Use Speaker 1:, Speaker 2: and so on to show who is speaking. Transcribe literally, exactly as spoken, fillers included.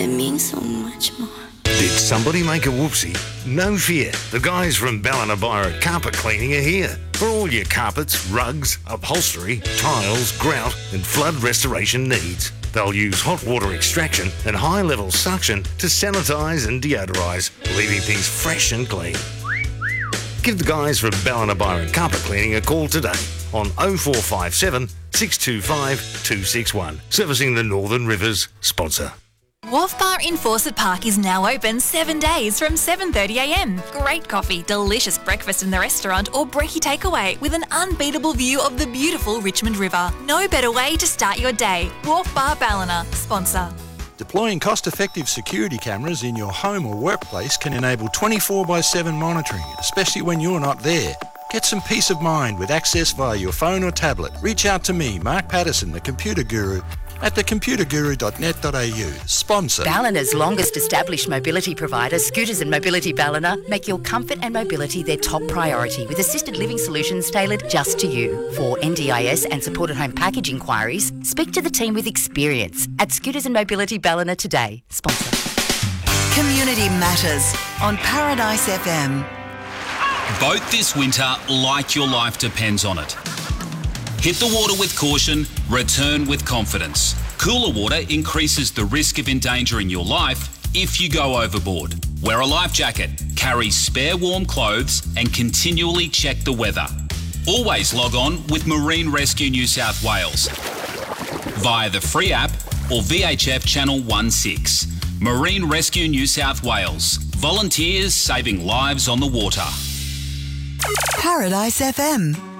Speaker 1: It means so much more.
Speaker 2: Did somebody make a whoopsie? No fear. The guys from Ballinabyra Carpet Cleaning are here. For all your carpets, rugs, upholstery, tiles, grout and flood restoration needs. They'll use hot water extraction and high-level suction to sanitise and deodorise, leaving things fresh and clean. Give the guys from Ballinabyra Carpet Cleaning a call today on oh four five seven, six two five, two six one. Servicing the Northern Rivers sponsor.
Speaker 3: Wharf Bar in Fawcett Park is now open seven days from seven thirty a m. Great coffee, delicious breakfast in the restaurant or brekkie takeaway with an unbeatable view of the beautiful Richmond River. No better way to start your day. Wharf Bar Ballina, sponsor.
Speaker 4: Deploying cost-effective security cameras in your home or workplace can enable twenty-four by seven monitoring, especially when you're not there. Get some peace of mind with access via your phone or tablet. Reach out to me, Mark Patterson, the Computer Guru, at the computer guru dot net dot a u. Sponsor.
Speaker 5: Ballina's longest established mobility provider, Scooters and Mobility Ballina, make your comfort and mobility their top priority with assisted living solutions tailored just to you. For N D I S and supported home package inquiries, speak to the team with experience at Scooters and Mobility Ballina today. Sponsor.
Speaker 6: Community Matters on Paradise F M.
Speaker 7: Boat this winter like your life depends on it. Hit the water with caution, return with confidence. Cooler water increases the risk of endangering your life if you go overboard. Wear a life jacket, carry spare warm clothes and continually check the weather. Always log on with Marine Rescue New South Wales via the free app or V H F Channel sixteen. Marine Rescue New South Wales. Volunteers saving lives on the water.
Speaker 6: Paradise F M.